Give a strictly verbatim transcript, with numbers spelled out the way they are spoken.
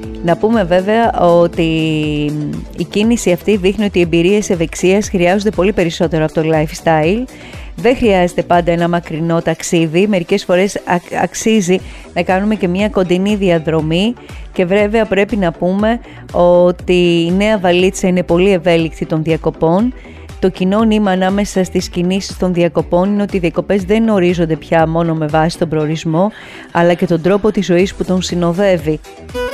Να πούμε βέβαια ότι η κίνηση αυτή δείχνει ότι οι εμπειρίες ευεξίας χρειάζονται πολύ περισσότερο από το lifestyle. Δεν χρειάζεται πάντα ένα μακρινό ταξίδι, μερικές φορές αξίζει να κάνουμε και μια κοντινή διαδρομή και βέβαια πρέπει να πούμε ότι η νέα βαλίτσα είναι πολύ ευέλικτη των διακοπών. Το κοινό νήμα ανάμεσα στις κινήσεις των διακοπών είναι ότι οι διακοπές δεν ορίζονται πια μόνο με βάση τον προορισμό, αλλά και τον τρόπο της ζωής που τον συνοδεύει.